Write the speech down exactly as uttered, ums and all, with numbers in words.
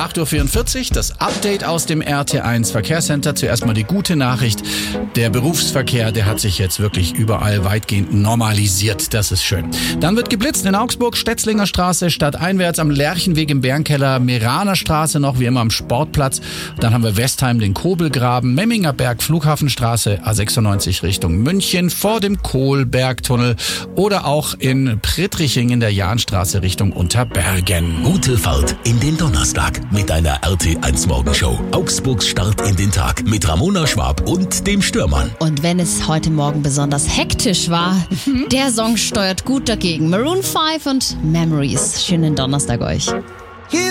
acht Uhr vierundvierzig, das Update aus dem R T eins Verkehrscenter. Zuerst mal die gute Nachricht. Der Berufsverkehr, der hat sich jetzt wirklich überall weitgehend normalisiert. Das ist schön. Dann wird geblitzt in Augsburg, Stetzlinger Straße, stadteinwärts am Lerchenweg im Bärenkeller, Meraner Straße noch, wie immer am Sportplatz. Dann haben wir Westheim, den Kobelgraben, Memminger Berg, Flughafenstraße, A sechsundneunzig Richtung München, vor dem Kohlbergtunnel oder auch in Prittriching in der Jahnstraße Richtung Unterbergen. Gute Fahrt in den Donnerstag mit einer R T eins Morgenshow. Augsburgs Start in den Tag mit Ramona Schwab und dem Stürmann. Und wenn es heute Morgen besonders hektisch war, der Song steuert gut dagegen. Maroon fünf und Memories. Schönen Donnerstag euch.